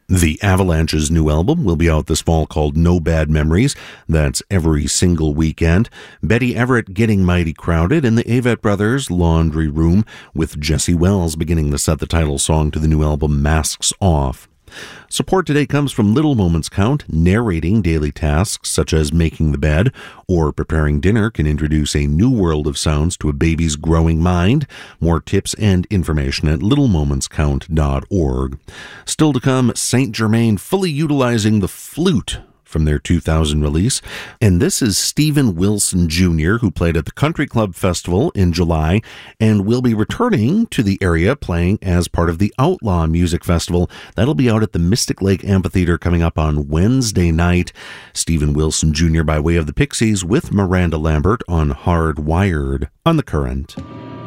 The Avalanche's new album will be out this fall called No Bad Memories. That's every single weekend. Betty Everett, Getting Mighty Crowded, and the Avett Brothers, Laundry Room, with Jesse Wells beginning to set the title song to the new album Masks Off. Support today comes from Little Moments Count. Narrating daily tasks such as making the bed or preparing dinner can introduce a new world of sounds to a baby's growing mind. More tips and information at littlemomentscount.org. Still to come, Saint Germain fully utilizing the flute from their 2000 release. And this is Steven Wilson Jr., who played at the Country Club Festival in July and will be returning to the area playing as part of the Outlaw Music Festival. That'll be out at the Mystic Lake Amphitheater coming up on Wednesday night. Steven Wilson Jr. by way of the Pixies with Miranda Lambert on Hardwired on The Current.